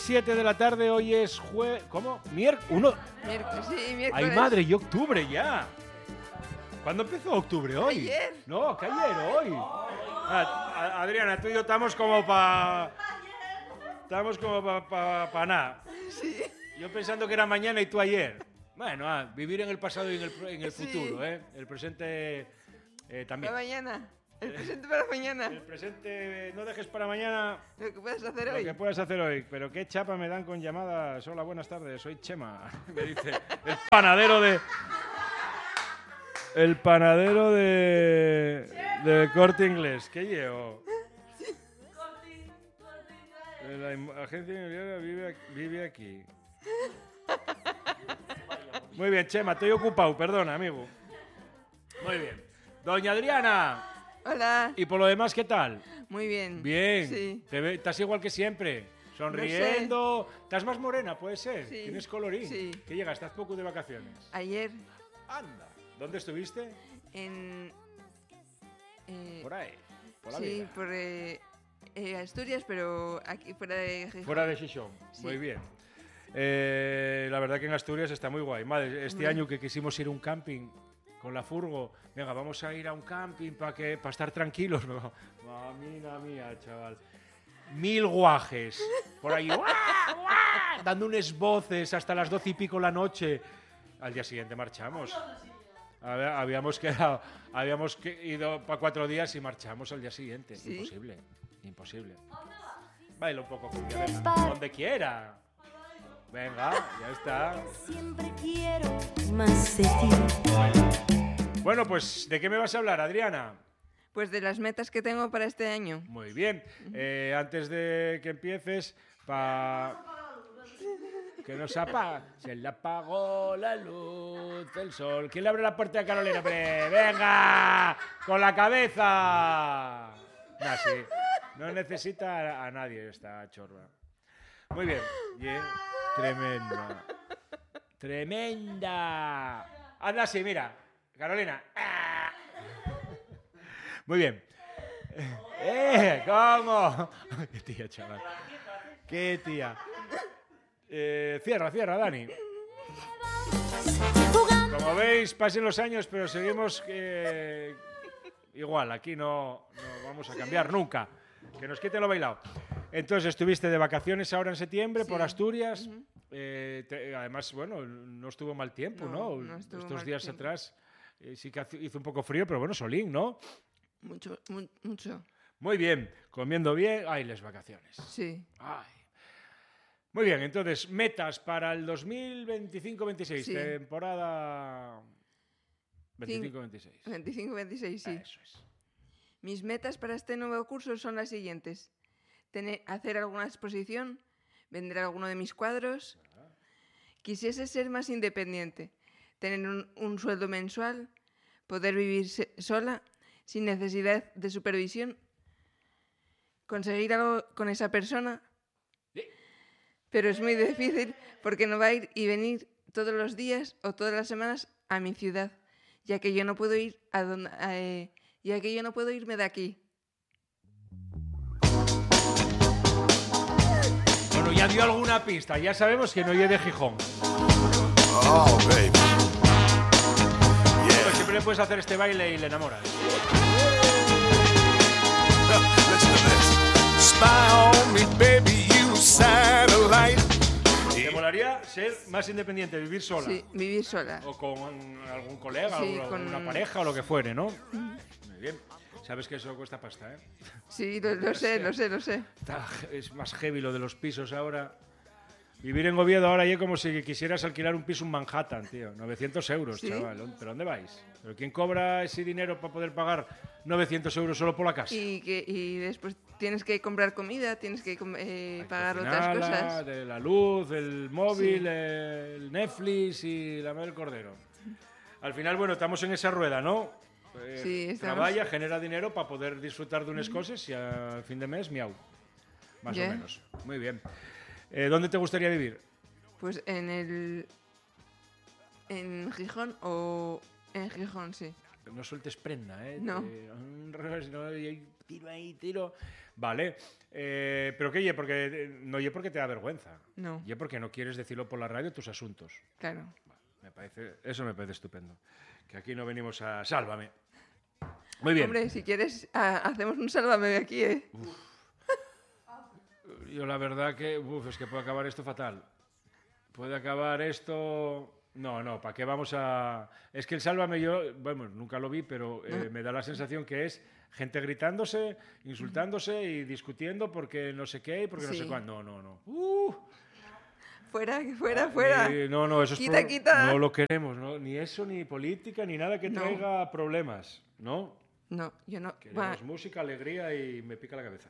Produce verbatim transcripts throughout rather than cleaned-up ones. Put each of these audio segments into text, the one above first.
siete de la tarde, hoy es jue... ¿Cómo? ¿Miércoles? Uno... Miércoles, sí, miércoles. ¡Ay, madre! ¡Y octubre ya! ¿Cuándo empezó octubre? ¿Hoy? Ayer. No, que ayer, hoy. Ah, Adriana, tú y yo estamos como para... Estamos como para pa, pa nada. Sí. Yo pensando que era mañana y tú ayer. Bueno, ah, vivir en el pasado y en el, en el Sí. futuro, ¿eh? El presente eh, también. Para mañana. El presente para mañana. El presente no dejes para mañana Lo que puedes hacer lo hoy. que puedas hacer hoy. Pero qué chapa me dan con llamadas. Hola, buenas tardes, soy Chema. Me dice el panadero de... El panadero de... del Corte Inglés. ¿Qué llevo? La im- agencia inmobiliaria vive, vive aquí. Muy bien, Chema, estoy ocupado, perdona, amigo. Muy bien. Doña Adriana, Hola. y por lo demás, ¿qué tal? Muy bien. Bien. Sí. Te ve- estás igual que siempre. Sonriendo. ¿Estás más morena, puede ser? Sí. ¿Tienes colorín? Sí. ¿Qué llega? ¿Estás poco de vacaciones? Ayer Anda. ¿Dónde estuviste? en... eh, Por ahí. Por la sí, vida. por eh, eh, Asturias, pero aquí fuera de Gijón. Fuera de Xixón. Sí. Muy bien. Eh, la verdad que en Asturias está muy guay. Madre, este Mm. año que quisimos ir a un camping con la furgo, venga, vamos a ir a un camping para que para estar tranquilos. Mamina mía, chaval. Mil guajes por ahí, ¡guau, guau! Dando unas voces hasta las doce y pico la noche. Al día siguiente marchamos. Había- Habíamos quedado, habíamos que- ido para cuatro días y marchamos al día siguiente. ¿Sí? Imposible, imposible. Baila un poco, cumbia, venga, donde quiera. Venga, ya está. Siempre quiero más de ti. Bueno, pues, ¿de qué me vas a hablar, Adriana? Pues de las metas que tengo para este año. Muy bien. Eh, antes de que empieces, pa... que nos apaga. Se le apagó la luz del sol. ¿Quién le abre la puerta a Carolina? Hombre? ¡Venga! ¡Con la cabeza! No, sí. No necesita a, a nadie esta chorba. Muy bien. Bien. Tremenda. Tremenda. Anda así, mira. Carolina. ¡Ah! Muy bien. ¡Eh! ¿Cómo? ¡Qué tía, chaval! ¡Qué tía! Eh, cierra, cierra, Dani. Como veis, pasen los años, pero seguimos eh, igual. Aquí no, no vamos a cambiar nunca. Que nos quiten lo bailado. Entonces, estuviste de vacaciones ahora en septiembre por Sí. Asturias. Eh, te- además, bueno, no estuvo mal tiempo, ¿no? No, no estuvo Estos mal días tiempo. atrás eh, sí que hace- hizo un poco frío, pero bueno, solín, ¿no? Mucho, mu- mucho. Muy bien, comiendo bien. Ay, las vacaciones. Sí. Ay. Muy bien, entonces, metas para el dos mil veinticinco veintiséis, Sí. temporada veinticinco veintiséis. veinticinco veintiséis, sí. Eso es. Mis metas para este nuevo curso son las siguientes. Tener, hacer alguna exposición, vender alguno de mis cuadros. Quisiese ser más independiente, tener un, un sueldo mensual, poder vivir se- sola, sin necesidad de supervisión, conseguir algo con esa persona, Sí. pero es muy difícil porque no va a ir y venir todos los días o todas las semanas a mi ciudad, ya que yo no puedo ir a donde, a, eh, ya que yo no puedo irme de aquí. Bueno, ya dio alguna pista, ya sabemos que no es de Gijón. Oh, baby. Pero siempre le puedes hacer este baile y le enamoras. Listen to this. Spy on me, baby, you satellite. ¿Te molaría ser más independiente, vivir sola? Sí, vivir sola. O con algún colega, Sí, o con- una pareja o lo que fuere, ¿no? Muy bien. Sabes que eso cuesta pasta, ¿eh? Sí, lo, lo sé, lo sé, lo sé. Está- es más heavy lo de los pisos ahora. Vivir en Oviedo ahora ya es como si quisieras alquilar un piso en Manhattan, tío. novecientos euros, ¿Sí? chaval. ¿Pero dónde vais? ¿Pero quién cobra ese dinero para poder pagar novecientos euros solo por la casa? Y, que, y después tienes que comprar comida, tienes que com- eh, Hay que pagar otras cocinarla, cosas. de la luz, el móvil, Sí. el Netflix y la madre del cordero. Al final, bueno, estamos en esa rueda, ¿no? Eh, Sí, estamos. Trabaja, genera dinero para poder disfrutar de unas cosas y a fin de mes, miau. Más Ya. o menos. Muy bien. Eh, ¿Dónde te gustaría vivir? Pues en el... En Gijón o... En Gijón, sí. no sueltes prenda, ¿eh? No. Te- un revés, no, y tiro ahí, tiro. Vale. Eh, ¿Pero qué? Ye? Porque, eh, no ye porque te da vergüenza. No, Ye porque no quieres decirlo por la radio tus asuntos. claro. Me parece, eso me parece estupendo. Que aquí no venimos a... Sálvame. Muy bien. Hombre, si quieres, ah, hacemos un sálvame de aquí, ¿eh? Yo la verdad que... Uf, es que puede acabar esto fatal. Puede acabar esto... No, no, ¿para qué vamos a...? Es que el Sálvame yo, bueno, nunca lo vi, pero eh, me da la sensación que es gente gritándose, insultándose y discutiendo porque no sé qué y porque no Sí. sé cuándo. No, no, no. Uh, Fuera, fuera, fuera. ni- no, no, eso es Quita, pro- quita. No lo queremos, ¿no? Ni eso, ni política, ni nada que No. traiga problemas, ¿no? No, yo no. Queremos Va, música, alegría y me pica la cabeza.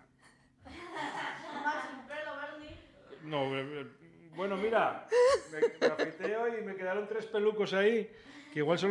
No, eh, eh, bueno, mira, me, me afeité hoy y me quedaron tres pelucos ahí, que igual son